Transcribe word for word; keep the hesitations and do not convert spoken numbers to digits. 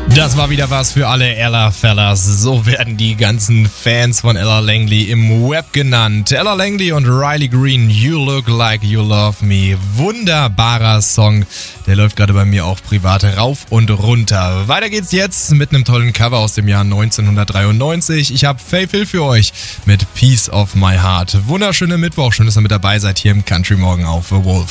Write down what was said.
Das war wieder was für alle Ella Fellas. So werden die ganzen Fans von Ella Langley im Web genannt. Ella Langley und Riley Green, You Look Like You Love Me. Wunderbarer Song. Der läuft gerade bei mir auch privat rauf und runter. Weiter geht's jetzt mit einem tollen Cover aus dem Jahr neunzehnhundertdreiundneunzig. Ich habe Faith Hill für euch mit Piece of My Heart. Wunderschöner Mittwoch. Schön, dass ihr mit dabei seid hier im Country Morgen auf The Wolf.